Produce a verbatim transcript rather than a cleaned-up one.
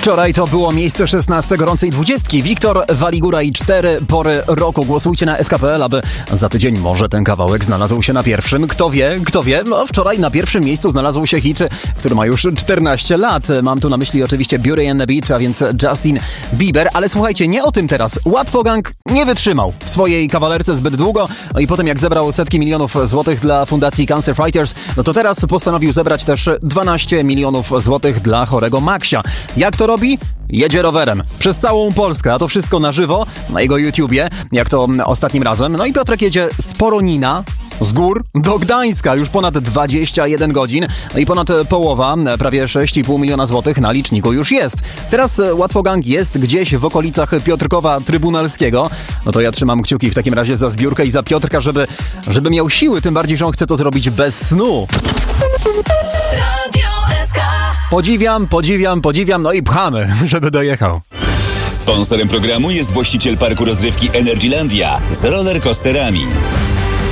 Wczoraj to było miejsce szesnaste gorącej dwudziestki. Wiktor Waligura i cztery pory roku. Głosujcie na S K P L, aby za tydzień może ten kawałek znalazł się na pierwszym. Kto wie, kto wie. No, wczoraj na pierwszym miejscu znalazł się hit, który ma już czternaście lat. Mam tu na myśli oczywiście Beauty and the Beat, a więc Justin Bieber. Ale słuchajcie, nie o tym teraz. Łatwogang nie wytrzymał w swojej kawalerce zbyt długo. No i potem jak zebrał setki milionów złotych dla fundacji Cancer Fighters, no to teraz postanowił zebrać też dwanaście milionów złotych dla chorego Maksia. Jak to robi? Jedzie rowerem przez całą Polskę, a to wszystko na żywo na jego YouTubie, jak to ostatnim razem. No i Piotrek jedzie z Poronina, z gór do Gdańska, już ponad dwadzieścia jeden godzin, no i ponad połowa, prawie sześć i pół miliona złotych na liczniku już jest. Teraz Łatwogang jest gdzieś w okolicach Piotrkowa Trybunalskiego. No to ja trzymam kciuki w takim razie za zbiórkę i za Piotrka, żeby, żeby miał siły, tym bardziej, że on chce to zrobić bez snu. Podziwiam, podziwiam, podziwiam, no i pchamy, żeby dojechał. Sponsorem programu jest właściciel parku rozrywki Energylandia z rollercoasterami.